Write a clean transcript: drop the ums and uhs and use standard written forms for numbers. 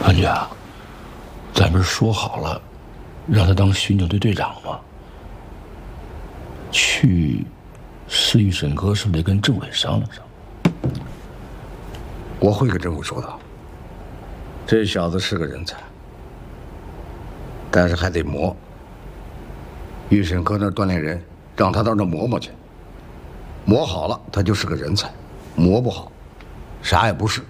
安局啊，咱不是说好了，让他当巡警队队长吗？去市预审科是不是得跟政委商量商量？ 我会跟政委说的。这小子是个人才，但是还得磨。预审科那儿锻炼人，让他到那儿磨磨去。磨好了，他就是个人才；磨不好，啥也不是。